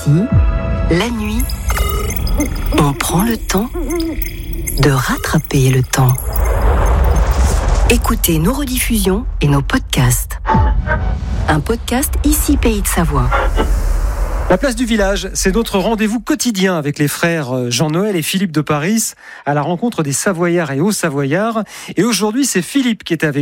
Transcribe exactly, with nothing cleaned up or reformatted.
la nuit, on prend le temps de rattraper le temps. Écoutez nos rediffusions et nos podcasts. Un podcast ici Pays de Savoie. La place du village, c'est notre rendez-vous quotidien avec les frères Jean-Noël et Philippe de Paris à la rencontre des Savoyards et Hauts-Savoyards. Et aujourd'hui, c'est Philippe qui est avec